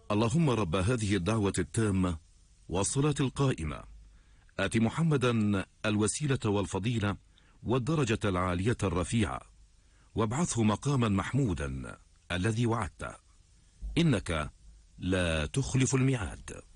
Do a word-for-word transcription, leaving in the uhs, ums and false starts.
اللهم رب هذه الدعوة التامة والصلاة القائمة آت محمدا الوسيلة والفضيلة والدرجة العالية الرفيعة وابعثه مقاما محمودا الذي وعدته إنك لا تخلف الميعاد.